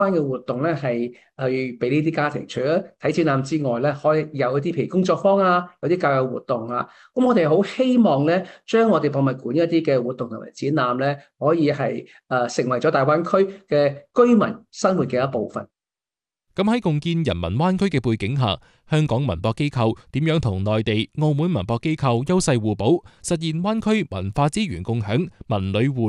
班嘅活動咧係去俾呢啲家庭，除咗睇展覽之外咧，可以有一啲譬如工作坊啊，有啲教育活動啊。咁我哋好希望咧，將我哋博物館一啲嘅活動同埋展覽咧，可以係成為咗大灣區嘅居民生活嘅一部分。 咁喺共建人民灣區嘅背景下，香港文博機構點樣同內地、澳門文博機構優勢互補，實現灣區文化資源共享、文旅互